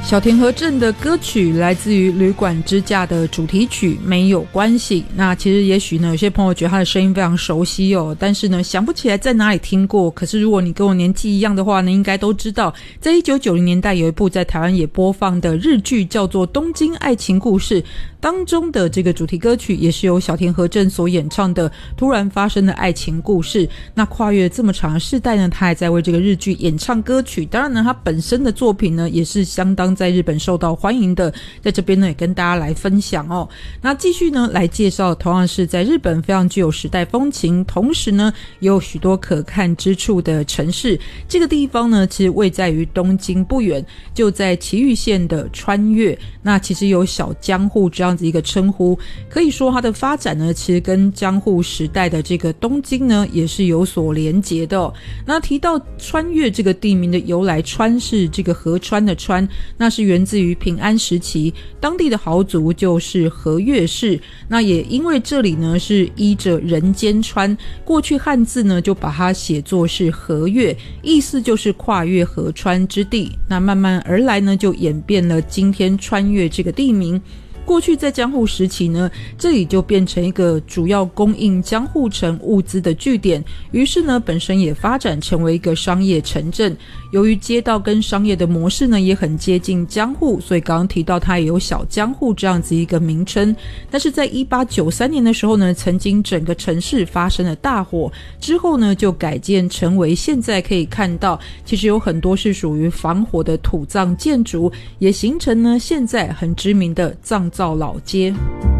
小田和正的歌曲来自于旅馆支架的主题曲没有关系。那其实也许呢有些朋友觉得他的声音非常熟悉哦，但是呢想不起来在哪里听过。可是如果你跟我年纪一样的话呢，应该都知道在1990年代有一部在台湾也播放的日剧叫做《东京爱情故事》，当中的这个主题歌曲也是由小田和正所演唱的突然发生的爱情故事。那跨越这么长的世代呢，他还在为这个日剧演唱歌曲。当然呢他本身的作品呢也是相当在日本受到欢迎的，在这边呢也跟大家来分享哦。那继续呢来介绍同样是在日本非常具有时代风情，同时呢也有许多可看之处的城市。这个地方呢其实位在于东京不远，就在埼玉县的川越。那其实有小江户这样子一个称呼，可以说它的发展呢其实跟江户时代的这个东京呢也是有所连结的哦。那提到川越这个地名的由来，川是这个河川的川，那是源自于平安时期当地的豪族就是河越氏。那也因为这里呢是依着人间川，过去汉字呢就把它写作是河越，意思就是跨越河川之地。那慢慢而来呢就演变了今天川越这个地名。过去在江户时期呢，这里就变成一个主要供应江户城物资的据点，于是呢本身也发展成为一个商业城镇。由于街道跟商业的模式呢也很接近江户，所以刚刚提到它也有小江户这样子一个名称。但是在1893年的时候呢，曾经整个城市发生了大火，之后呢就改建成为现在可以看到其实有很多是属于防火的土葬建筑，也形成呢现在很知名的藏造老街。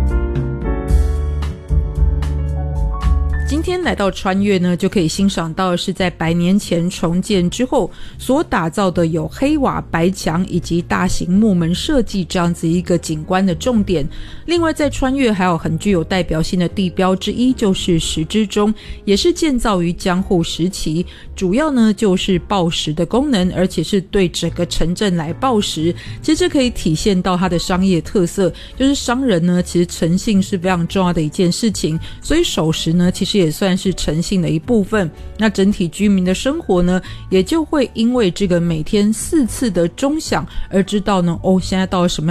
今天来到川越呢，就可以欣赏到的是在100年前重建之后所打造的有黑瓦白墙以及大型木门设计这样子一个景观的重点。另外在川越还有很具有代表性的地标之一就是石之钟，也是建造于江户时期，主要呢就是报时的功能，而且是对整个城镇来报时。其实这可以体现到它的商业特色，就是商人呢其实诚信是非常重要的一件事情，所以守时呢其实也算是诚信的一部分。那整体居民的生活呢也就会因为这个每天4次的钟响而知道呢现在到了什么